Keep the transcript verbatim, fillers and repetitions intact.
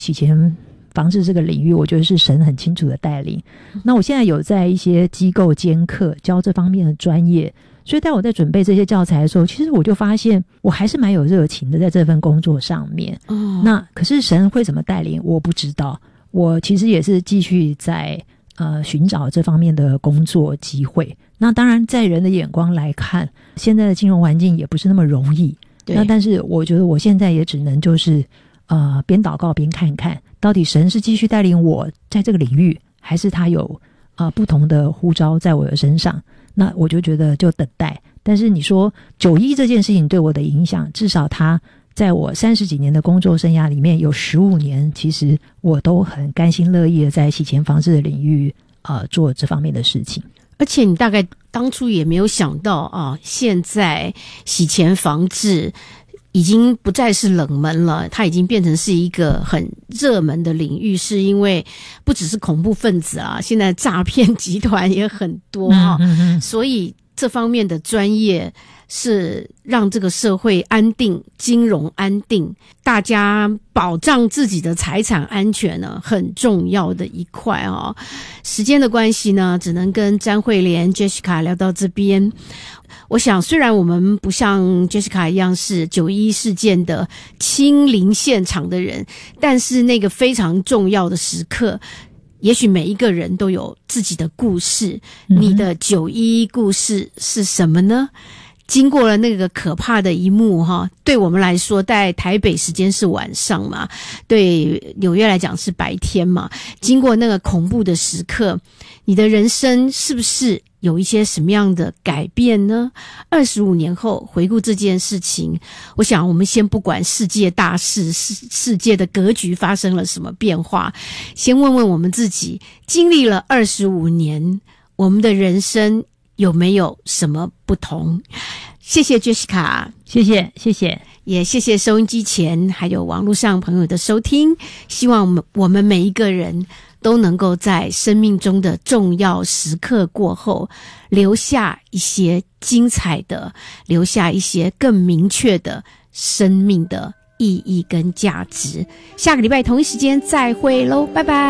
洗钱防治这个领域，我觉得是神很清楚的带领。那我现在有在一些机构兼课，教这方面的专业，所以当我在准备这些教材的时候，其实我就发现我还是蛮有热情的在这份工作上面。哦，那可是神会怎么带领我不知道，我其实也是继续在呃寻找这方面的工作机会。那当然在人的眼光来看，现在的金融环境也不是那么容易，那但是我觉得我现在也只能就是呃边祷告边看看到底神是继续带领我在这个领域，还是他有呃不同的呼召在我的身上。那我就觉得就等待。但是你说九一这件事情对我的影响，至少他在我三十几年的工作生涯里面有十五年，其实我都很甘心乐意的在洗钱防治的领域呃做这方面的事情。 而且你大概当初也没有想到啊，现在洗钱防治已经不再是冷门了，它已经变成是一个很热门的领域，是因为不只是恐怖分子啊，现在诈骗集团也很多啊，嗯嗯嗯，所以这方面的专业是让这个社会安定，金融安定，大家保障自己的财产安全呢，很重要的一块啊。时间的关系呢，只能跟詹慧莲 Jessica 聊到这边。我想虽然我们不像 Jessica 一样是九一一事件的亲临现场的人，但是那个非常重要的时刻，也许每一个人都有自己的故事。嗯，你的九一一故事是什么呢？经过了那个可怕的一幕哈，对我们来说在台北时间是晚上嘛，对纽约来讲是白天嘛，经过那个恐怖的时刻，你的人生是不是有一些什么样的改变呢？二十五年后回顾这件事情，我想我们先不管世界大事，世世界的格局发生了什么变化，先问问我们自己，经历了二十五年，我们的人生有没有什么不同？谢谢 Jessica， 谢谢谢谢， 也谢谢收音机前还有网络上朋友的收听。希望我们我们每一个人都能够在生命中的重要时刻过后，留下一些精彩的，留下一些更明确的生命的意义跟价值。下个礼拜同一时间再会咯，拜拜。